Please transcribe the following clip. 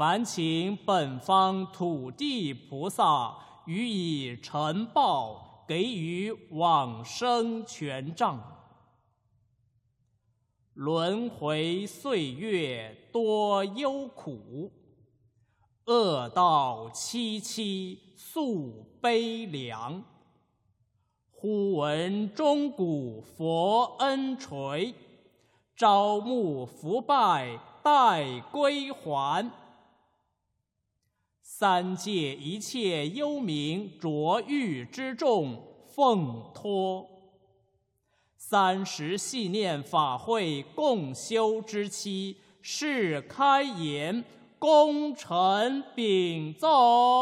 烦请本方土地菩萨予以承报，给予往生权杖。轮回岁月多忧苦，恶道凄凄诉悲凉。忽闻钟鼓佛恩垂，朝暮福拜待归还。三界一切幽冥浊狱之众奉托，30系念法会共修之期，是开言，功臣禀奏。